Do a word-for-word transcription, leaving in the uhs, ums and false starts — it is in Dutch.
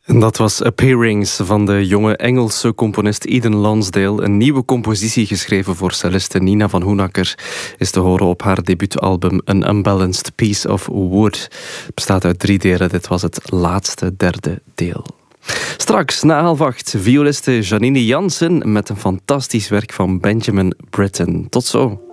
En dat was Appearings van de jonge Engelse componist Eden Lonsdale. Een nieuwe compositie geschreven voor celliste Nina van Hoenacker is te horen op haar debuutalbum An Unbalanced Piece of Wood. Het bestaat uit drie delen, dit was het laatste derde deel. Straks, na half acht, violiste Janine Jansen met een fantastisch werk van Benjamin Britten. Tot zo.